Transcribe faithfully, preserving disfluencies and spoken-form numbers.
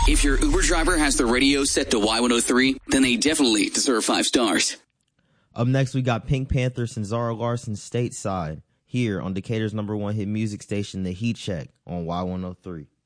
If your Uber driver has the radio set to Y one oh three, then they definitely deserve five stars. Up next, we got Pink Panthers and Zara Larsson Stateside here on Decatur's number one hit music station, The Heat Check on Y one oh three.